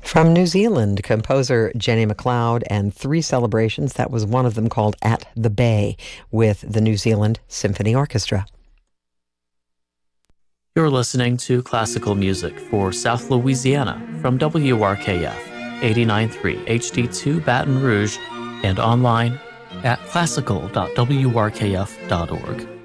From New Zealand, composer Jenny MacLeod and three celebrations. That was one of them called At the Bay with the New Zealand Symphony Orchestra. You're listening to classical music for South Louisiana from WRKF 89.3 HD2 Baton Rouge and online at classical.wrkf.org.